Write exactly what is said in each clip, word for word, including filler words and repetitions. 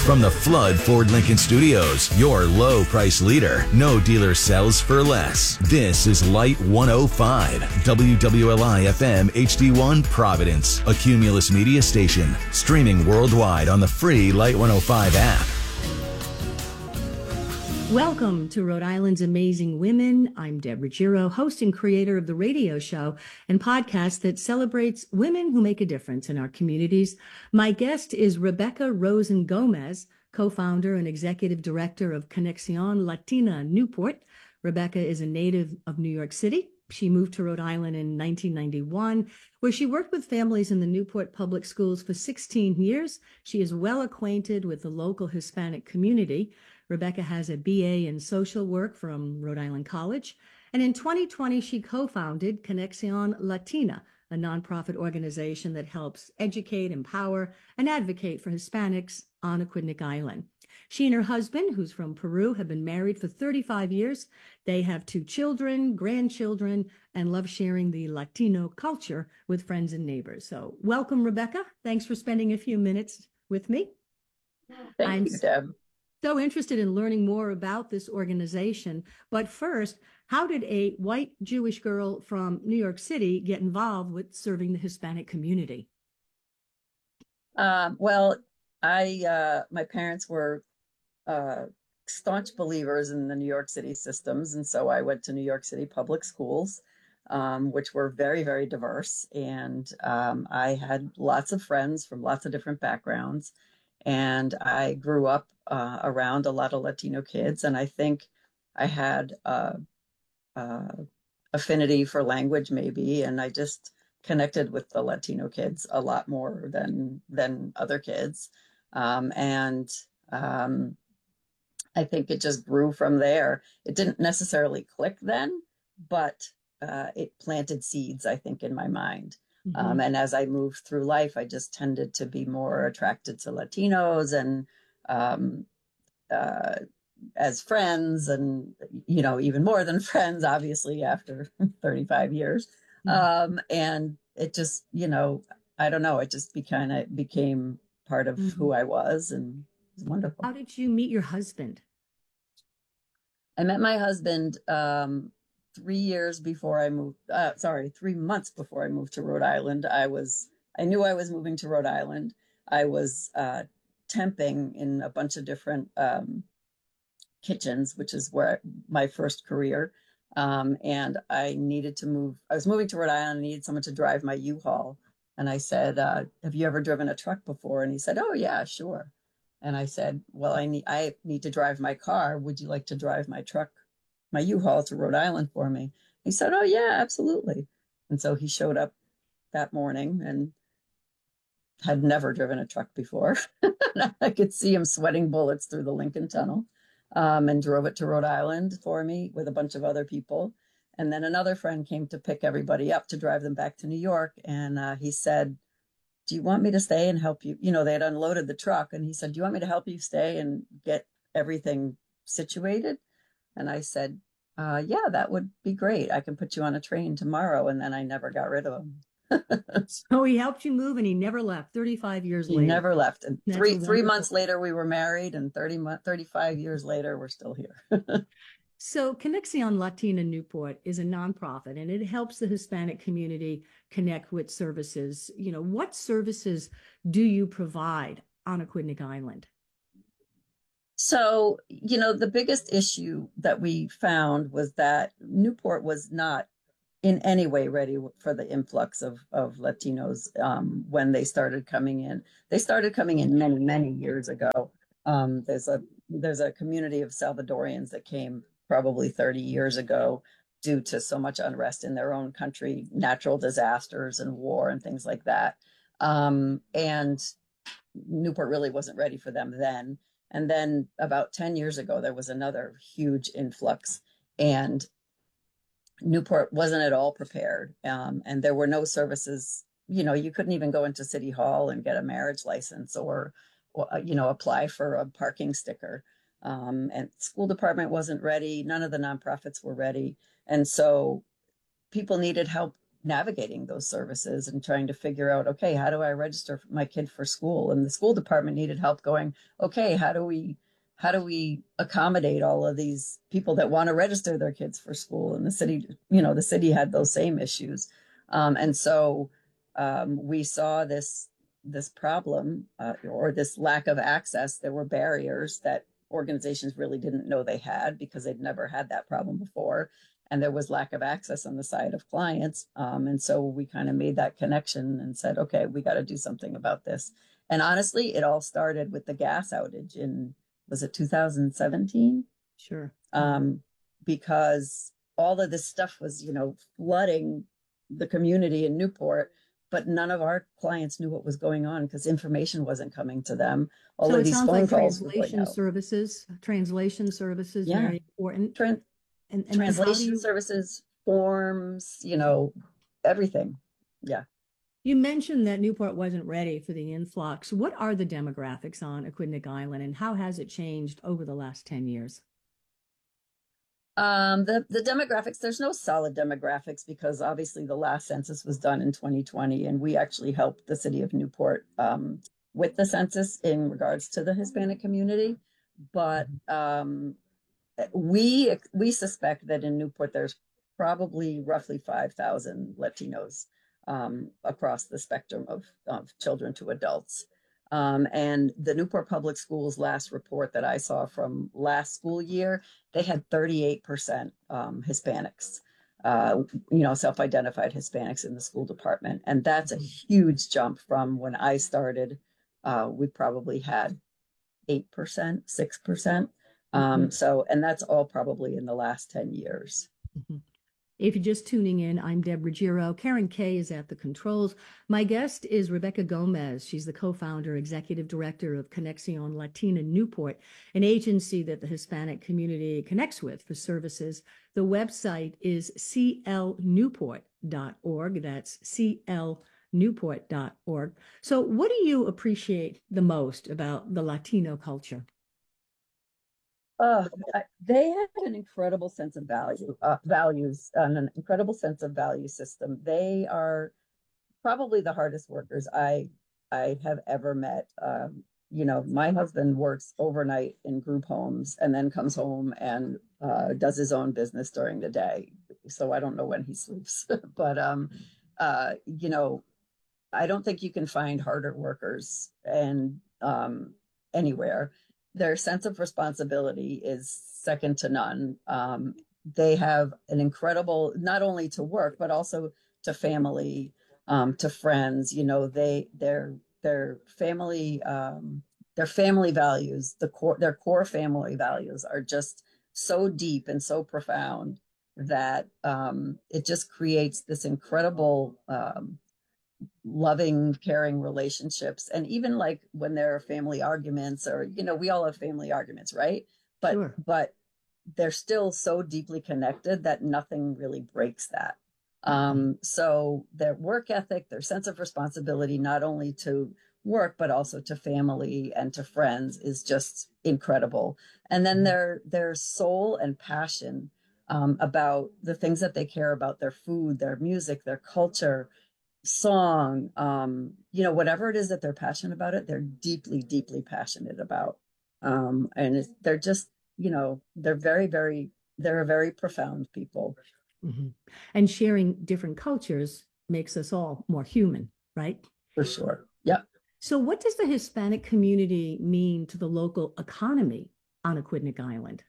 From the Flood Ford Lincoln Studios, your low price leader. No dealer sells for less. This is Light one oh five, W W L I F M H D one Providence, a Cumulus media station. Streaming worldwide on the free Light one oh five app. Welcome to Rhode Island's Amazing Women. I'm Deborah Giro, host and creator of the radio show and podcast that celebrates women who make a difference in our communities. My guest is Rebecca Rosen Gomez, co-founder and executive director of Conexion Latina Newport. Rebecca is a native of New York City. She moved to Rhode Island in nineteen ninety-one, where she worked with families in the Newport Public Schools for sixteen years. She is well acquainted with the local Hispanic community. Rebecca has a B A in social work from Rhode Island College. And in twenty twenty, she co-founded Conexion Latina, a nonprofit organization that helps educate, empower, and advocate for Hispanics on Aquidneck Island. She and her husband, who's from Peru, have been married for thirty-five years. They have two children, grandchildren, and love sharing the Latino culture with friends and neighbors. So welcome, Rebecca. Thanks for spending a few minutes with me. Thank I'm you, Deb. So interested in learning more about this organization. But first, how did a white Jewish girl from New York City get involved with serving the Hispanic community? Um, well, I uh, my parents were uh, staunch believers in the New York City systems, and so I went to New York City public schools, um, which were very, very diverse. And um, I had lots of friends from lots of different backgrounds. And I grew up uh, around a lot of Latino kids, and I think I had uh, uh, affinity for language, maybe, and I just connected with the Latino kids a lot more than than other kids, um, and um, I think it just grew from there. It didn't necessarily click then, but uh, it planted seeds, I think, in my mind. Mm-hmm. Um, and as I moved through life, I just tended to be more attracted to Latinos and um, uh, as friends and, you know, even more than friends, obviously, after thirty-five years. Mm-hmm. Um, and it just, you know, I don't know, it just be kind of became part of mm-hmm. who I was, and it was wonderful. How did you meet your husband? I met my husband um, three years before I moved, uh, sorry, three months before I moved to Rhode Island. I was, I knew I was moving to Rhode Island. I was uh, temping in a bunch of different um, kitchens, which is where my first career. Um, and I needed to move, I was moving to Rhode Island, I needed someone to drive my U-Haul. And I said, uh, have you ever driven a truck before? And he said, oh yeah, sure. And I said, well, I need, I need to drive my car. Would you like to drive my truck, my U-Haul to Rhode Island for me? He said, oh yeah, absolutely. And so he showed up that morning and had never driven a truck before. I could see him sweating bullets through the Lincoln Tunnel, um, and drove it to Rhode Island for me with a bunch of other people. And then another friend came to pick everybody up to drive them back to New York. And uh, he said, do you want me to stay and help you? You know, they had unloaded the truck. And he said, do you want me to help you stay and get everything situated? And I said, uh, yeah, that would be great. I can put you on a train tomorrow. And then I never got rid of him. So he helped you move and he never left thirty-five years he later. He never left. And That's three three months later, we were married, and thirty, thirty-five years later, we're still here. So Conexion Latina Newport is a nonprofit, and it helps the Hispanic community connect with services. You know, what services do you provide on Aquidneck Island? So, you know, the biggest issue that we found was that Newport was not in any way ready for the influx of, of Latinos um, when they started coming in. They started coming in many, many years ago. Um, there's a there's a community of Salvadorians that came probably thirty years ago due to so much unrest in their own country, natural disasters and war and things like that. Um, and Newport really wasn't ready for them then. And then about ten years ago, there was another huge influx, and Newport wasn't at all prepared. Um, and there were no services. You know, you couldn't even go into City Hall and get a marriage license or, or you know, apply for a parking sticker. Um, and school department wasn't ready. None of the nonprofits were ready. And so people needed help navigating those services and trying to figure out, okay, how do I register my kid for school? And the school department needed help going, okay, how do we how do we accommodate all of these people that want to register their kids for school? And the city, you know, the city had those same issues. Um, and so um, we saw this this problem uh, or this lack of access. There were barriers that organizations really didn't know they had because they'd never had that problem before. And there was lack of access on the side of clients. Um, and so we kind of made that connection and said, okay, we got to do something about this. And honestly, it all started with the gas outage in, was it two thousand seventeen? Sure. Um, because all of this stuff was, you know, flooding the community in Newport, but none of our clients knew what was going on because information wasn't coming to them. All so of it these sounds phone like calls were going translation out. services, translation services, Yeah. very important. Tran- and, and how do translation you- services, forms, you know, everything. Yeah. You mentioned that Newport wasn't ready for the influx. What are the demographics on Aquidneck Island, and how has it changed over the last ten years? Um, the, the demographics, there's no solid demographics because obviously the last census was done in twenty twenty, and we actually helped the city of Newport um, with the census in regards to the Hispanic community. But um, we we suspect that in Newport, there's probably roughly five thousand Latinos um, across the spectrum of, of children to adults. Um, and the Newport Public Schools last report that I saw from last school year, they had thirty-eight percent um, Hispanics, uh, you know, self-identified Hispanics in the school department. And that's a huge jump from when I started. Uh, we probably had eight percent, six percent. Um, Mm-hmm. So, and that's all probably in the last ten years. Mm-hmm. If you're just tuning in, I'm Deb Ruggiero. Karen Kay is at the controls. My guest is Rebecca Gomez. She's the co-founder, executive director of Conexion Latina Newport, an agency that the Hispanic community connects with for services. The website is c l newport dot org. That's c l newport dot org. So what do you appreciate the most about the Latino culture? Uh, they have an incredible sense of value, uh, values, and an incredible sense of value system. They are probably the hardest workers I I have ever met. Um, you know, my husband works overnight in group homes and then comes home and uh, does his own business during the day. So I don't know when he sleeps, but um, uh, you know, I don't think you can find harder workers and um, anywhere. Their sense of responsibility is second to none. Um, they have an incredible, not only to work, but also to family, um, to friends. You know, they, their, their family, um, their family values, the core, their core family values are just so deep and so profound that um, it just creates this incredible, um, loving, caring relationships. And even like when there are family arguments, or, you know, we all have family arguments, right? But, Sure. but they're still so deeply connected that nothing really breaks that. Um, so their work ethic, their sense of responsibility, not only to work, but also to family and to friends, is just incredible. And then their, their soul and passion um, about the things that they care about, their food, their music, their culture, song, um, you know, whatever it is that they're passionate about it, they're deeply, deeply passionate about. Um, and it's, they're just, you know, they're very, very, they're a very profound people. Mm-hmm. And sharing different cultures makes us all more human, right? For sure. Yep. So what does the Hispanic community mean to the local economy on Aquidneck Island?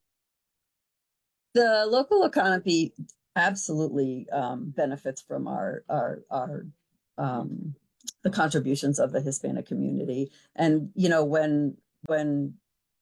The local economy absolutely um, benefits from our our our um, the contributions of the Hispanic community. And you know, when when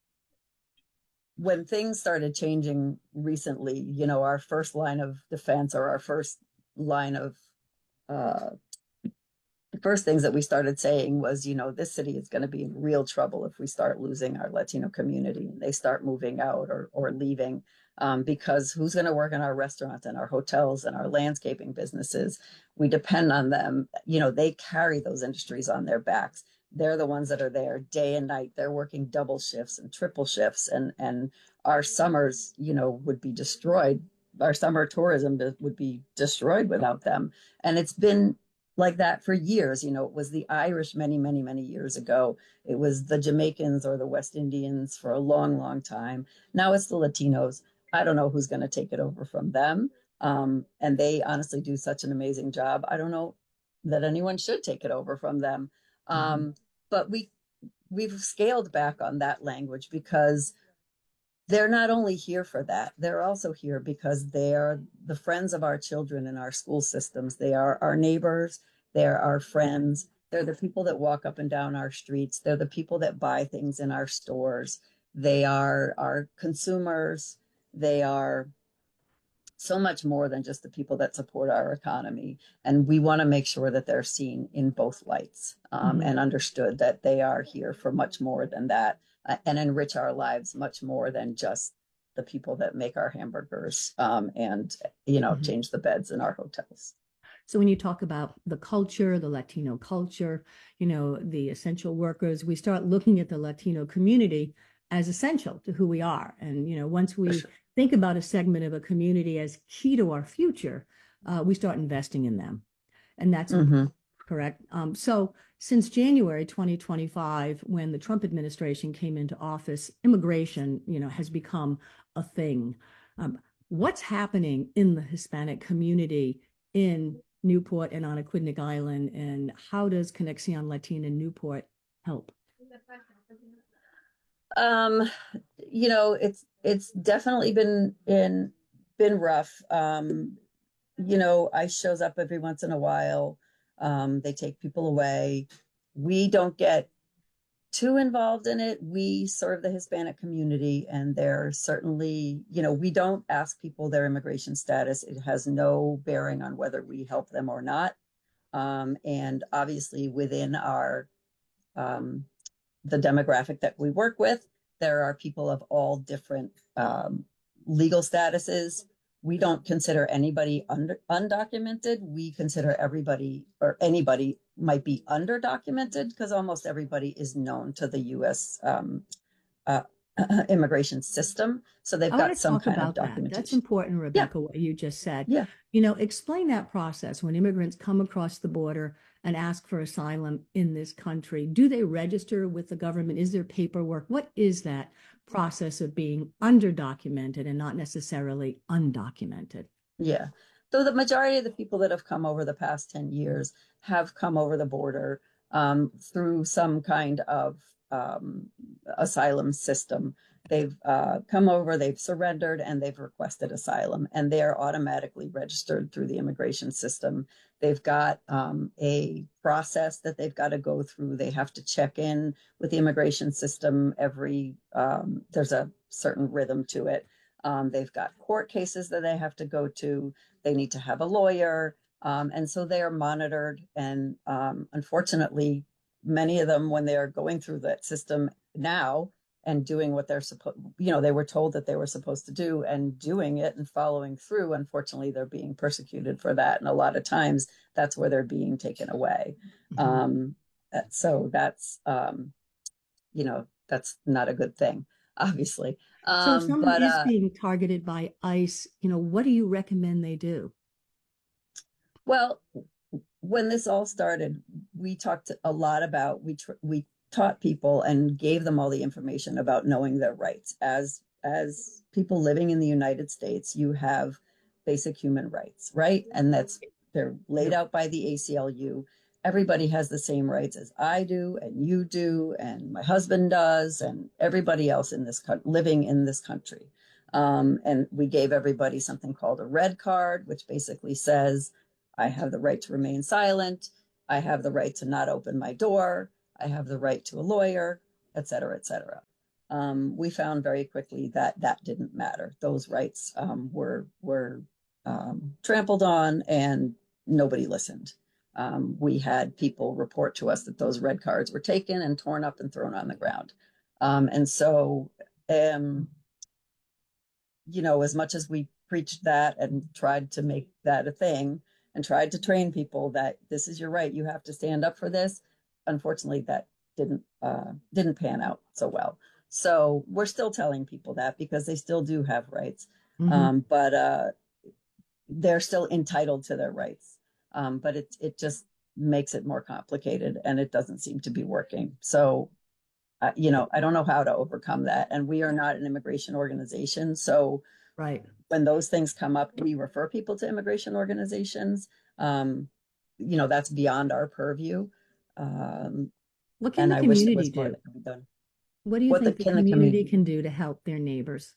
when things started changing recently, you know, our first line of defense, or our first line of uh, the first things that we started saying was, you know, this city is going to be in real trouble if we start losing our Latino community and they start moving out or or leaving. Um, because who's going to work in our restaurants and our hotels and our landscaping businesses? We depend on them. You know, they carry those industries on their backs. They're the ones that are there day and night. They're working double shifts and triple shifts, and and our summers, you know, would be destroyed our summer tourism would be destroyed without them. And it's been like that for years. You know, it was the Irish many, many, many years ago. It was the Jamaicans or the West Indians for a long, long time. Now it's the Latinos. I don't know who's going to take it over from them. Um, and they honestly do such an amazing job. I don't know that anyone should take it over from them. Um, mm-hmm. But we, we've scaled back on that language because they're not only here for that, they're also here because they are the friends of our children in our school systems. They are our neighbors. They're our friends. They're the people that walk up and down our streets. They're the people that buy things in our stores. They are our consumers. They are so much more than just the people that support our economy. And we want to make sure that they're seen in both lights um, mm-hmm. and understood that they are here for much more than that. Uh, and enrich our lives much more than just the people that make our hamburgers um, and, you know, mm-hmm. change the beds in our hotels. So when you talk about the culture, the Latino culture, you know, the essential workers, we start looking at the Latino community as essential to who we are. And, you know, once we sure. think about a segment of a community as key to our future, uh, we start investing in them. And that's mm-hmm. correct. Um, so since January twenty twenty-five, when the Trump administration came into office, immigration, you know, has become a thing. Um, what's happening in the Hispanic community in Newport and on Aquidneck Island, and how does Conexión Latina Newport help? Um, you know, it's it's definitely been in been rough. Um, you know, ICE shows up every once in a while. Um, they take people away. We don't get too involved in it. We serve the Hispanic community, and they're certainly, you know, we don't ask people their immigration status. It has no bearing on whether we help them or not. Um, and obviously within our, um, the demographic that we work with, there are people of all different um, legal statuses. We don't consider anybody under, undocumented. We consider everybody or anybody might be underdocumented because almost everybody is known to the U S um, uh, immigration system. So they've I got some kind about of documentation. That. That's important, Rebecca, yeah. what you just said. Yeah. You know, explain that process when immigrants come across the border and ask for asylum in this country. Do they register with the government? Is there paperwork? What is that process of being underdocumented and not necessarily undocumented? Yeah. So the majority of the people that have come over the past ten years have come over the border um, through some kind of um, asylum system. They've uh, come over, they've surrendered, and they've requested asylum, and they are automatically registered through the immigration system. They've got um, a process that they've got to go through. They have to check in with the immigration system every, um, there's a certain rhythm to it. Um, they've got court cases that they have to go to. They need to have a lawyer. Um, and so they are monitored. And um, unfortunately, many of them, when they are going through that system now and doing what they're supposed, you know, they were told that they were supposed to do and doing it and following through, unfortunately, they're being persecuted for that. And a lot of times that's where they're being taken away. Mm-hmm. Um, so that's, um, you know, that's not a good thing, obviously. Um, so if someone but, is uh, being targeted by ICE, you know, what do you recommend they do? Well, when this all started, we talked a lot about, we tr- we taught people and gave them all the information about knowing their rights. As, as people living in the United States, you have basic human rights, right? And that's, they're laid out by the A C L U. Everybody has the same rights as I do, and you do, and my husband does, and everybody else in this co- living in this country. Um, and we gave everybody something called a red card, which basically says, I have the right to remain silent. I have the right to not open my door. I have the right to a lawyer, et cetera, et cetera. Um, we found very quickly that that didn't matter. Those rights um, were, were um, trampled on, and nobody listened. Um, we had people report to us that those red cards were taken and torn up and thrown on the ground. Um, and so, um, you know, as much as we preached that and tried to make that a thing and tried to train people that this is your right, you have to stand up for this, unfortunately, that didn't uh, didn't pan out so well. So we're still telling people that because they still do have rights. Mm-hmm. Um, but uh, they're still entitled to their rights. Um, but it, it just makes it more complicated, and it doesn't seem to be working. So, uh, you know, I don't know how to overcome that. And we are not an immigration organization. So Right. when those things come up, we refer people to immigration organizations. Um, you know, that's beyond our purview. Um, What can and the I wish there community was more do? that could be done. What do you What the, think the can the community community? can do to help their neighbors?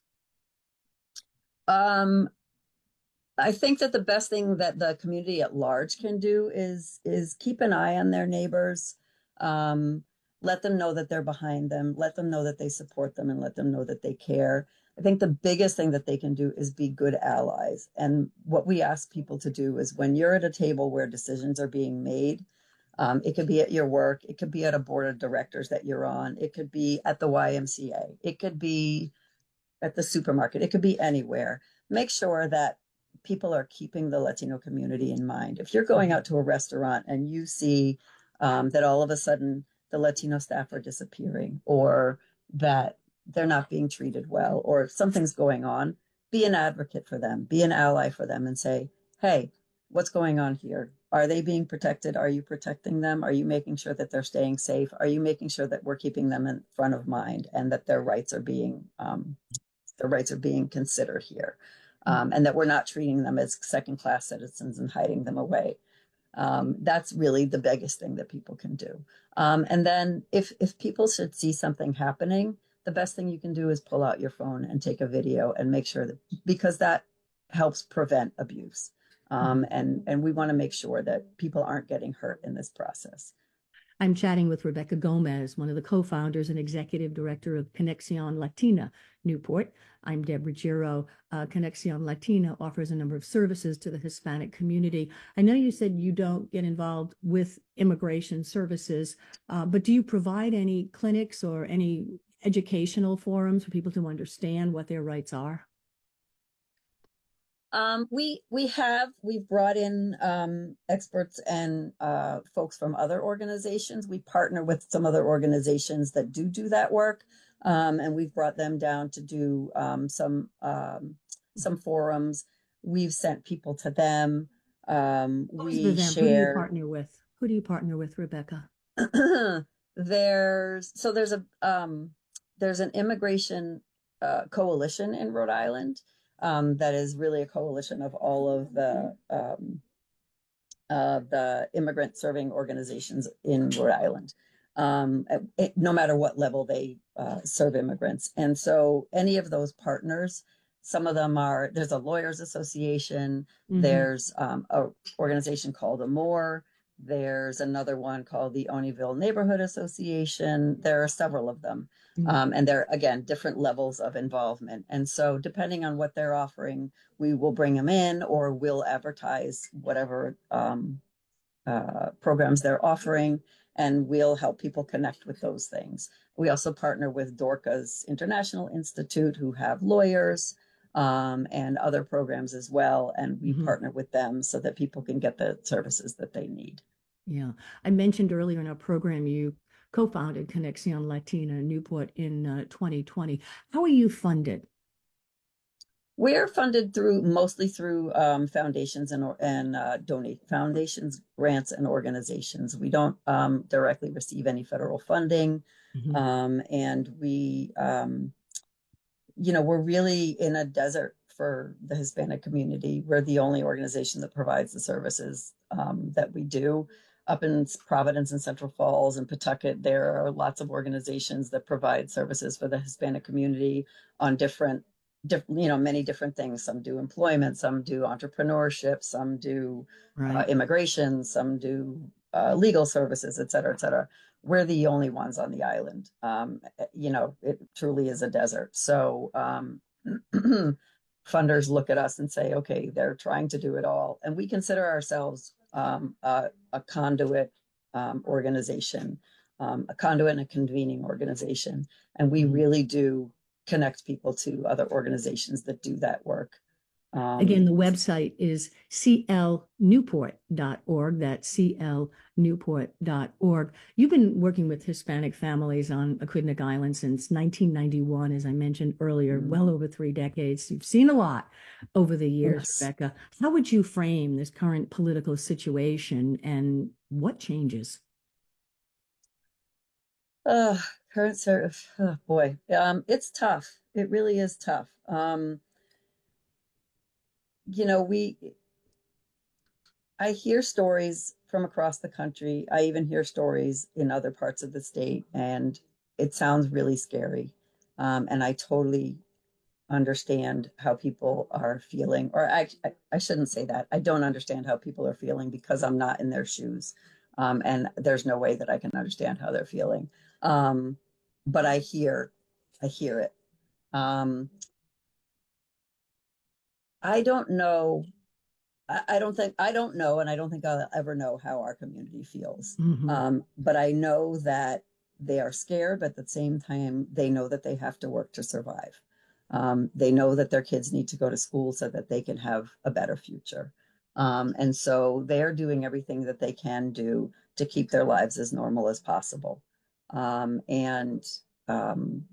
Um, I think that the best thing that the community at large can do is is keep an eye on their neighbors. Um, let them know that they're behind them. Let them know that they support them, and let them know that they care. I think the biggest thing that they can do is be good allies. And what we ask people to do is, when you're at a table where decisions are being made, um, it could be at your work, it could be at a board of directors that you're on, it could be at the Y M C A, it could be at the supermarket, it could be anywhere. Make sure that people are keeping the Latino community in mind. If you're going out to a restaurant and you see um, that all of a sudden the Latino staff are disappearing, or that they're not being treated well, or something's going on, be an advocate for them, be an ally for them, and say, hey, what's going on here? Are they being protected? Are you protecting them? Are you making sure that they're staying safe? Are you making sure that we're keeping them in front of mind, and that their rights are being um, their rights are being considered here, um, and that we're not treating them as second-class citizens and hiding them away. Um, that's really the biggest thing that people can do. Um, and then if if people should see something happening, the best thing you can do is pull out your phone and take a video and make sure that, because that helps prevent abuse. Um, and and we want to make sure that people aren't getting hurt in this process. I'm chatting with Rebecca Gomez, one of the co-founders and executive director of Conexion Latina Newport. I'm Deborah Giro. Uh, Conexion Latina offers a number of services to the Hispanic community. I know you said you don't get involved with immigration services, uh, but do you provide any clinics or any educational forums for people to understand what their rights are? Um, we we have we've brought in um, experts and uh, folks from other organizations. We partner with some other organizations that do do that work, um, and we've brought them down to do um, some um, some forums. We've sent people to them. Um, Who's the we them? Who do you share. partner with? Who do you partner with, Rebecca? there's so there's a um, there's an immigration uh, coalition in Rhode Island. Um, that is really a coalition of all of the um, uh, the immigrant serving organizations in Rhode Island, um, it, no matter what level they uh, serve immigrants. And so any of those partners, some of them are, there's a lawyers association, mm-hmm. there's um, a organization called Amore, there's another one called the Oneyville Neighborhood Association. There are several of them. Mm-hmm. Um, and they're, again, different levels of involvement. And so depending on what they're offering, we will bring them in, or we'll advertise whatever um, uh, programs they're offering, and we'll help people connect with those things. We also partner with Dorcas International Institute, who have lawyers um, and other programs as well. And we mm-hmm. partner with them so that people can get the services that they need. Yeah. I mentioned earlier in our program, you co-founded Conexion Latina Newport in uh, twenty twenty. How are you funded? We're funded through mostly through um, foundations and and uh, donate foundations, grants, and organizations. We don't um, directly receive any federal funding, mm-hmm. um, and we, um, you know, we're really in a desert for the Hispanic community. We're the only organization that provides the services um, that we do. Up in Providence and Central Falls and Pawtucket, there are lots of organizations that provide services for the Hispanic community on different, different, you know, many different things. Some do employment, some do entrepreneurship, some do right. uh, immigration, some do uh, legal services, et cetera, et cetera. We're the only ones on the island. Um, you know, it truly is a desert. So um, funders look at us and say, okay, they're trying to do it all. And we consider ourselves um, uh, a conduit um, organization, um, a conduit and a convening organization. And we really do connect people to other organizations that do that work. Um, Again, the website is c l newport dot org. That's c l newport dot org. You've been working with Hispanic families on Aquidneck Island since nineteen ninety-one, as I mentioned earlier, mm-hmm. well over three decades. You've seen a lot over the years, Yes. Rebecca. How would you frame this current political situation and what changes? Uh, current sort of, oh boy, um, it's tough. It really is tough. Um, you know, we, I hear stories from across the country. I even hear stories in other parts of the state, and it sounds really scary. Um, and I totally understand how people are feeling, or I, I, I shouldn't say that. I don't understand how people are feeling because I'm not in their shoes. Um, and there's no way that I can understand how they're feeling. Um, but I hear, I hear it. Um, I don't know. I, I don't think, I don't know, and I don't think I'll ever know how our community feels. Mm-hmm. Um, but I know that they are scared, but at the same time, they know that they have to work to survive. Um, they know that their kids need to go to school so that they can have a better future. Um, and so they're doing everything that they can do to keep their lives as normal as possible. Um, and, um,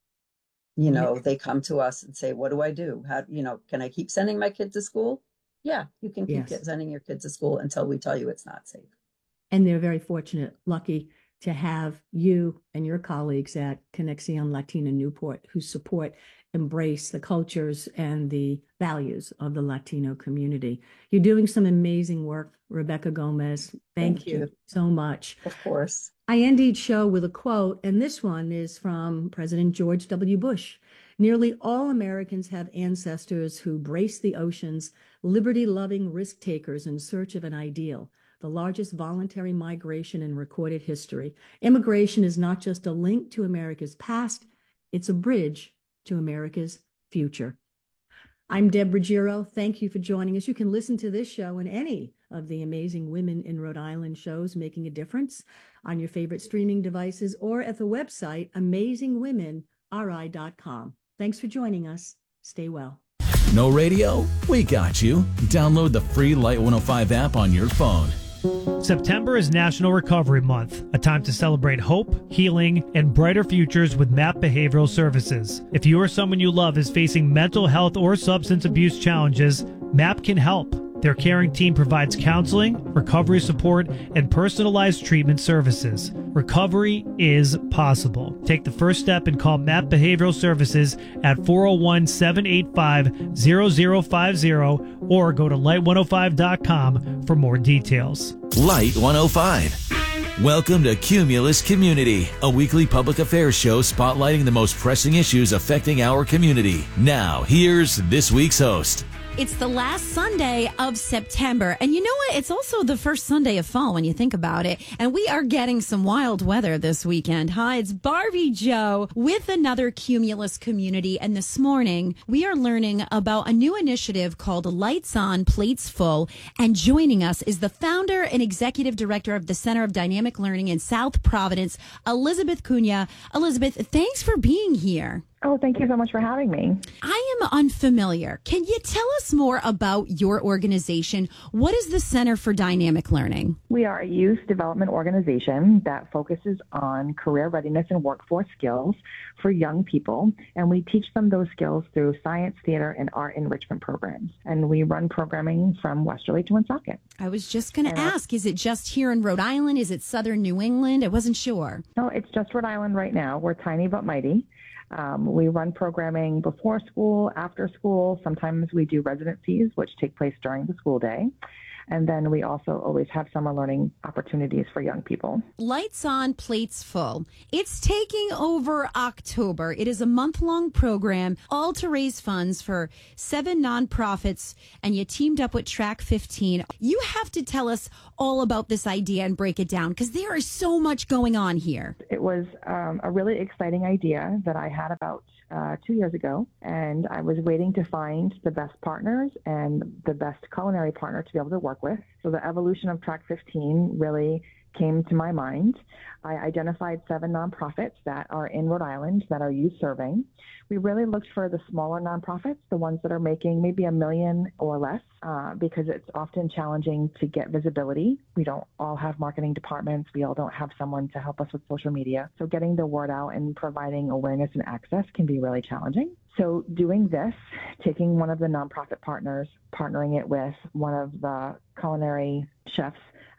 you know, they come to us and say, what do I do? How, you know, can I keep sending my kid to school? Yeah, you can keep Yes. sending your kids to school until we tell you it's not safe. And they're very fortunate, lucky to have you and your colleagues at Conexión Latina Newport who support, embrace the cultures and the values of the Latino community. You're doing some amazing work, Rebecca Gomez. Thank, Thank you, you so much. Of course. I end each show with a quote, and this one is from President George W. Bush. Nearly all Americans have ancestors who brace the oceans, liberty-loving risk takers in search of an ideal, the largest voluntary migration in recorded history. Immigration is not just a link to America's past, it's a bridge to America's future. I'm Deb Ruggiero. Thank you for joining us. You can listen to this show and any of the Amazing Women in Rhode Island shows Making a Difference on your favorite streaming devices or at the website amazing women r i dot com. Thanks for joining us. Stay well. No radio? We got you. Download the free Light one oh five app on your phone. September is National Recovery Month, a time to celebrate hope, healing, and brighter futures with MAP Behavioral Services. If you or someone you love is facing mental health or substance abuse challenges, MAP can help. Their caring team provides counseling, recovery support, and personalized treatment services. Recovery is possible. Take the first step and call MAP Behavioral Services at four oh one, seven eight five, zero zero five zero or go to light one oh five dot com for more details. Light one oh five. Welcome to Cumulus Community, a weekly public affairs show spotlighting the most pressing issues affecting our community. Now, here's this week's host. It's the last Sunday of September. And you know what? It's also the first Sunday of fall when you think about it. And we are getting some wild weather this weekend. Hi, it's Barbie Joe with another Cumulus Community. And this morning, we are learning about a new initiative called Lights On, Plates Full. And joining us is the founder and executive director of the Center of Dynamic Learning in South Providence, Elizabeth Cunha. Elizabeth, thanks for being here. Oh, thank you so much for having me. I am unfamiliar. Can you tell us more about your organization? What is the Center for Dynamic Learning? We are a youth development organization that focuses on career readiness and workforce skills for young people. And we teach them those skills through science, theater, and art enrichment programs. And we run programming from Westerly to Woonsocket. I was just going to ask, is it just here in Rhode Island? Is it Southern New England? I wasn't sure. No, it's just Rhode Island right now. We're tiny but mighty. Um, we run programming before school, after school. Sometimes we do residencies, which take place during the school day. And then we also always have summer learning opportunities for young people. Lights On, Plates Full. It's taking over October. It is a month-long program, all to raise funds for seven nonprofits, and you teamed up with Track fifteen. You have to tell us all about this idea and break it down, because there is so much going on here. It was um, a really exciting idea that I had about Uh, two years ago, and I was waiting to find the best partners and the best culinary partner to be able to work with. So the evolution of Track fifteen really came to my mind. I identified seven nonprofits that are in Rhode Island that are youth serving. We really looked for the smaller nonprofits, the ones that are making maybe a million or less, uh, because it's often challenging to get visibility. We don't all have marketing departments. We all don't have someone to help us with social media. So getting the word out and providing awareness and access can be really challenging. So doing this, taking one of the nonprofit partners, partnering it with one of the culinary chefs,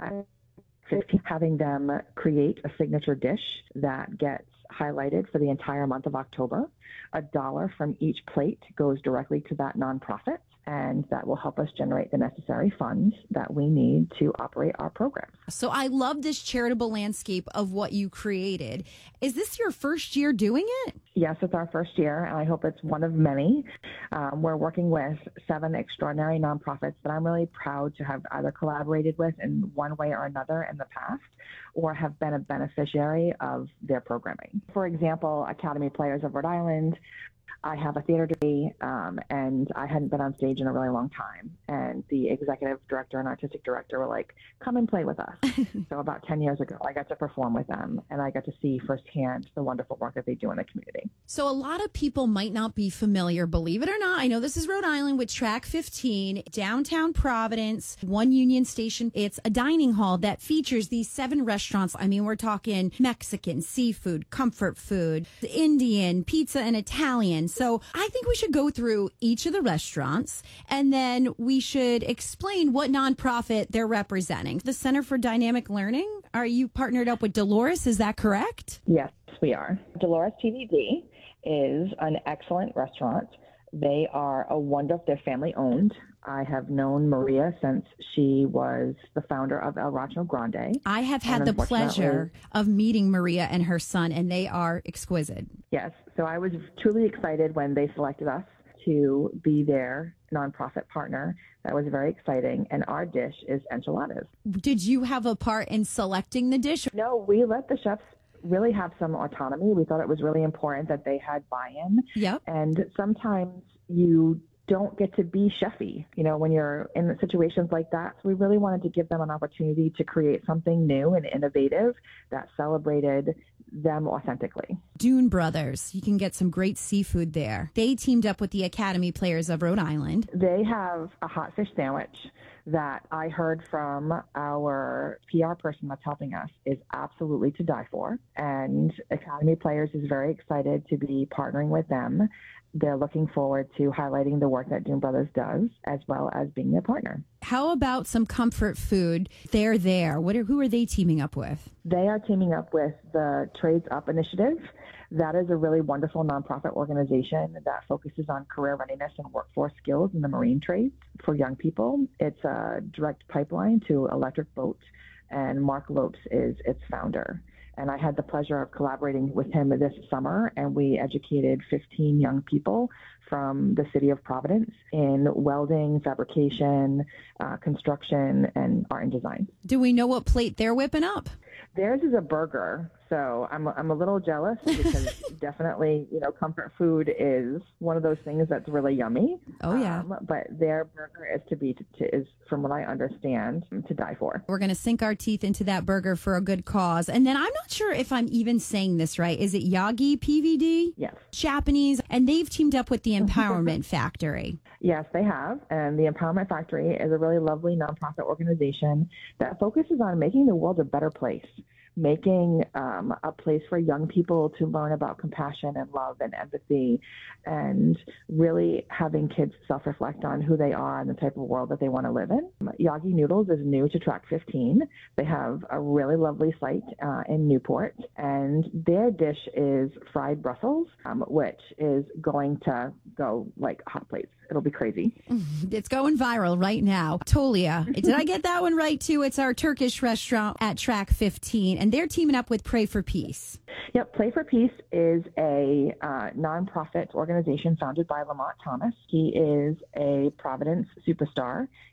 having them create a signature dish that gets highlighted for the entire month of October. A dollar from each plate goes directly to that nonprofit, and that will help us generate the necessary funds that we need to operate our programs. So I love this charitable landscape of what you created. Is this your first year doing it? Yes, it's our first year, and I hope it's one of many. Um, we're working with seven extraordinary nonprofits that I'm really proud to have either collaborated with in one way or another in the past, or have been a beneficiary of their programming. For example, Academy Players of Rhode Island. I have a theater degree, um, and I hadn't been on stage in a really long time. And the executive director and artistic director were like, come and play with us. So about ten years ago, I got to perform with them, and I got to see firsthand the wonderful work that they do in the community. So a lot of people might not be familiar, believe it or not. I know this is Rhode Island with Track fifteen, downtown Providence, One Union Station. It's a dining hall that features these seven restaurants. I mean, we're talking Mexican, seafood, comfort food, Indian, pizza, and Italian. So I think we should go through each of the restaurants, and then we should explain what nonprofit they're representing. The Center for Dynamic Learning, are you partnered up with Dolores? Is that correct? Yes, we are. Dolores T V D is an excellent restaurant. They are a wonderful, they're family owned. I have known Maria since she was the founder of El Racho Grande. I have had the pleasure of meeting Maria and her son, and they are exquisite. Yes. So I was truly excited when they selected us to be their nonprofit partner. That was very exciting. And our dish is enchiladas. Did you have a part in selecting the dish? No, we let the chefs really have some autonomy. We thought it was really important that they had buy-in. Yep. And sometimes you don't get to be chefy, you know, when you're in situations like that. So we really wanted to give them an opportunity to create something new and innovative that celebrated them authentically. Dune Brothers, you can get some great seafood there. They teamed up with the Academy Players of Rhode Island. They have a hot fish sandwich that I heard from our P R person that's helping us is absolutely to die for. And Academy Players is very excited to be partnering with them. They're looking forward to highlighting the work that Dune Brothers does, as well as being their partner. How about some comfort food? They're there. What are, who are they teaming up with? They are teaming up with the Trades Up Initiative. That is a really wonderful nonprofit organization that focuses on career readiness and workforce skills in the marine trades for young people. It's a direct pipeline to electric boats, and Mark Lopes is its founder. And I had the pleasure of collaborating with him this summer, and we educated fifteen young people from the city of Providence in welding, fabrication, uh, construction, and art and design. Do we know what plate they're whipping up? Theirs is a burger, so I'm I'm a little jealous because definitely, you know, comfort food is one of those things that's really yummy. Oh yeah. Um, but their burger is to be to, is, from what I understand, to die for. We're gonna sink our teeth into that burger for a good cause. And then I'm not sure if I'm even saying this right. Is it Yagi P V D? Yes. Japanese, and they've teamed up with the Empowerment Factory. Yes, they have. And the Empowerment Factory is a really lovely nonprofit organization that focuses on making the world a better place, making um, a place for young people to learn about compassion and love and empathy, and really having kids self-reflect on who they are and the type of world that they want to live in. Yagi Noodles is new to Track fifteen. They have a really lovely site uh, in Newport, and their dish is fried Brussels, um, which is going to go like hot plates. It'll be crazy. It's going viral right now. Tolia. Did I get that one right, too? It's our Turkish restaurant at Track fifteen, and they're teaming up with Pray for Peace. Yep. Play for Peace is a uh, nonprofit organization founded by Lamont Thomas. He is a Providence superstar.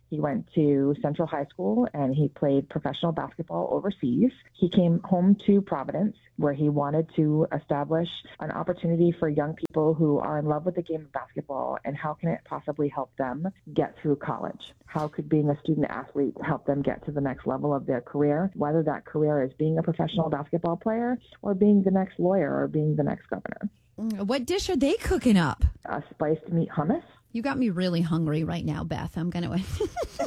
He went to Central High School and he played professional basketball overseas. He came home to Providence where he wanted to establish an opportunity for young people who are in love with the game of basketball and how can it possibly help them get through college? How could being a student athlete help them get to the next level of their career, whether that career is being a professional basketball player or being the next lawyer or being the next governor. What dish are they cooking up? A spiced meat hummus. You got me really hungry right now, Beth. I'm going to...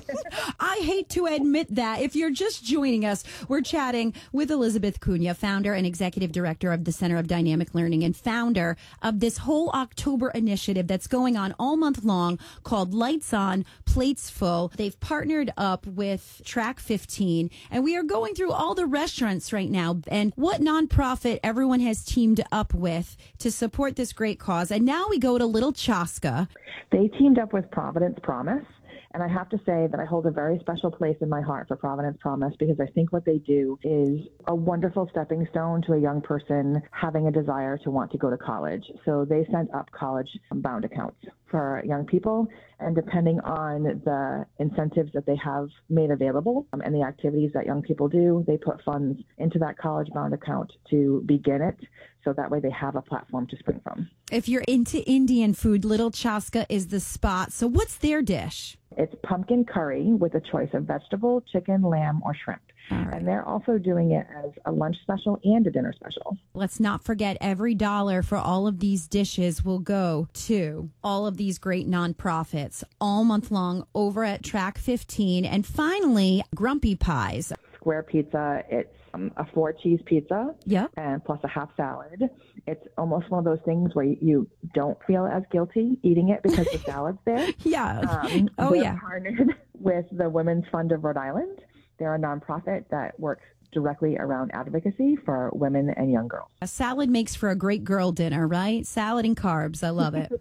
I hate to admit that. If you're just joining us, we're chatting with Elizabeth Cunha, founder and executive director of the Center of Dynamic Learning and founder of this whole October initiative that's going on all month long called Lights On, Plates Full. They've partnered up with Track fifteen, and we are going through all the restaurants right now and what nonprofit everyone has teamed up with to support this great cause. And now we go to Little Chaska. They teamed up with Providence Promise, and I have to say that I hold a very special place in my heart for Providence Promise because I think what they do is a wonderful stepping stone to a young person having a desire to want to go to college. So they sent up college-bound accounts for young people, and depending on the incentives that they have made available um, and the activities that young people do, they put funds into that college-bound account to begin it, so that way they have a platform to spring from. If you're into Indian food, Little Chaska is the spot. So what's their dish? It's pumpkin curry with a choice of vegetable, chicken, lamb, or shrimp. Right. And they're also doing it as a lunch special and a dinner special. Let's not forget every dollar for all of these dishes will go to all of these great nonprofits all month long over at Track fifteen. And finally, Grumpy Pies. Square pizza. It's um, a four cheese pizza. Yep. And plus a half salad. It's almost one of those things where you don't feel as guilty eating it because the salad's there. Yeah. Um, oh, they're yeah. partnered with the Women's Fund of Rhode Island. They're a nonprofit that works directly around advocacy for women and young girls. A salad makes for a great girl dinner, right? Salad and carbs. I love it.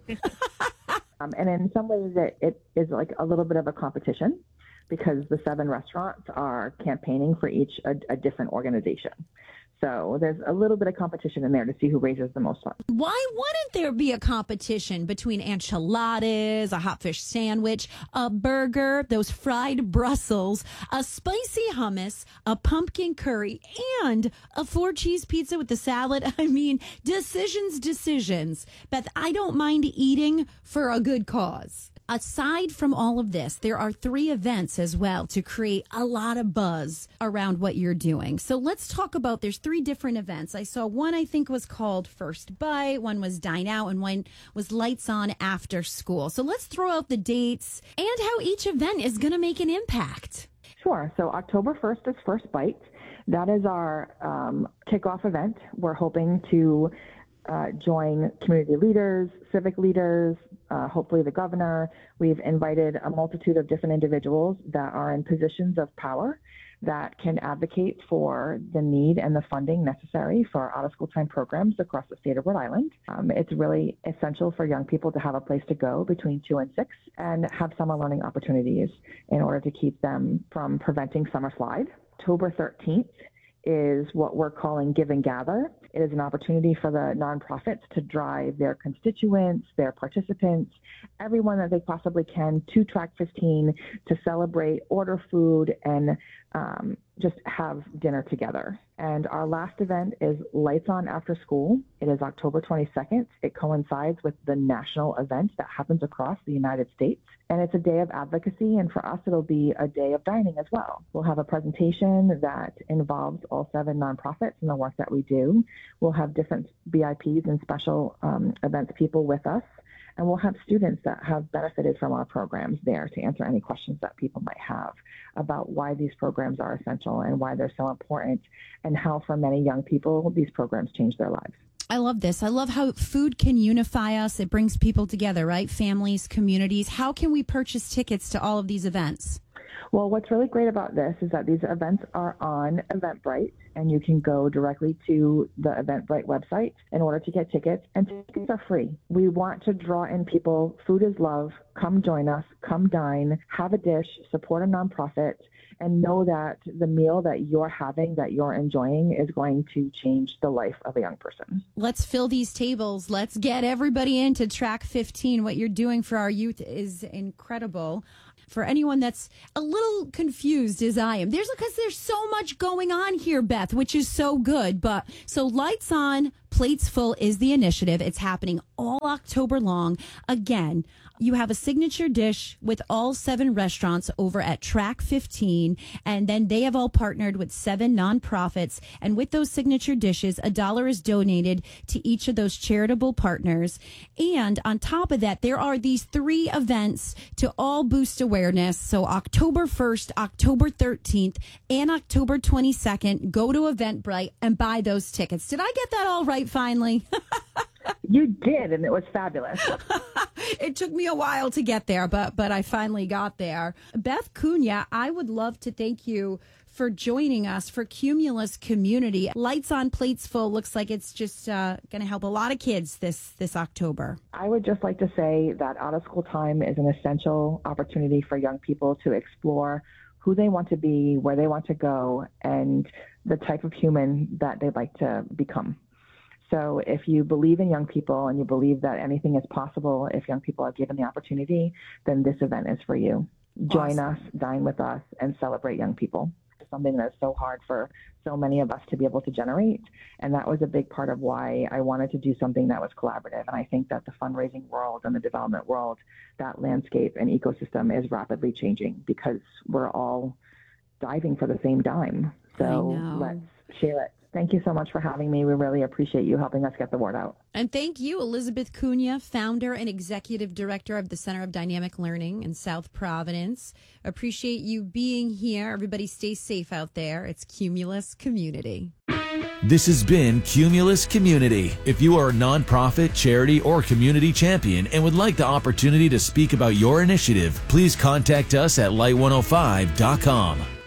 um, and in some ways, it, it is like a little bit of a competition because the seven restaurants are campaigning for each a, a different organization. So there's a little bit of competition in there to see who raises the most funds. Why wouldn't there be a competition between enchiladas, a hot fish sandwich, a burger, those fried Brussels, a spicy hummus, a pumpkin curry, and a four cheese pizza with the salad? I mean, decisions, decisions. Beth, I don't mind eating for a good cause. Aside from all of this, there are three events as well to create a lot of buzz around what you're doing. So let's talk about, there's three different events. I saw one I think was called First Bite, one was Dine Out, and one was Lights On After School. So let's throw out the dates and how each event is going to make an impact. Sure. So October first is First Bite. That is our um, kickoff event. We're hoping to uh, join community leaders, civic leaders, Uh, hopefully the governor. We've invited a multitude of different individuals that are in positions of power that can advocate for the need and the funding necessary for out-of-school time programs across the state of Rhode Island. Um, it's really essential for young people to have a place to go between two and six and have summer learning opportunities in order to keep them from preventing summer slide. October thirteenth is what we're calling Give and Gather. It is an opportunity for the nonprofits to drive their constituents, their participants, everyone that they possibly can to Track fifteen to celebrate, order food, and um, just have dinner together. And our last event is Lights On After School. It is October twenty-second. It coincides with the national event that happens across the United States. And it's a day of advocacy, and for us, it'll be a day of dining as well. We'll have a presentation that involves all seven nonprofits and the work that we do. We'll have different V I Ps and special um, events people with us. And we'll have students that have benefited from our programs there to answer any questions that people might have about why these programs are essential and why they're so important and how for many young people these programs change their lives. I love this. I love how food can unify us. It brings people together, right? Families, communities. How can we purchase tickets to all of these events? Well, what's really great about this is that these events are on Eventbrite, and you can go directly to the Eventbrite website in order to get tickets, and tickets are free. We want to draw in people. Food is love. Come join us. Come dine. Have a dish. Support a nonprofit. And know that the meal that you're having, that you're enjoying, is going to change the life of a young person. Let's fill these tables. Let's get everybody into Track fifteen. What you're doing for our youth is incredible. for anyone that's a little confused as I am, there's because there's so much going on here, Beth, which is so good. But so Lights On, Plates Full is the initiative. It's happening all October long. Again, you have a signature dish with all seven restaurants over at Track fifteen, and then they have all partnered with seven nonprofits. And with those signature dishes, a dollar is donated to each of those charitable partners. And on top of that, there are these three events to all boost awareness. So October first, October thirteenth, and October twenty-second, go to Eventbrite and buy those tickets. Did I get that all right finally? You did, and it was fabulous. It took me a while to get there, but but I finally got there. Beth Cunha, I would love to thank you for joining us for Cumulus Community. Lights On, Plates Full looks like it's just uh, going to help a lot of kids this, this October. I would just like to say that out-of-school time is an essential opportunity for young people to explore who they want to be, where they want to go, and the type of human that they'd like to become. So if you believe in young people and you believe that anything is possible if young people are given the opportunity, then this event is for you. Join us, dine with us, and celebrate young people. It's something that's so hard for so many of us to be able to generate. And that was a big part of why I wanted to do something that was collaborative. And I think that the fundraising world and the development world, that landscape and ecosystem is rapidly changing because we're all diving for the same dime. So let's share it. Thank you so much for having me. We really appreciate you helping us get the word out. And thank you, Elizabeth Cunha, founder and executive director of the Center of Dynamic Learning in South Providence. Appreciate you being here. Everybody stay safe out there. It's Cumulus Community. This has been Cumulus Community. If you are a nonprofit, charity, or community champion and would like the opportunity to speak about your initiative, please contact us at light one oh five dot com.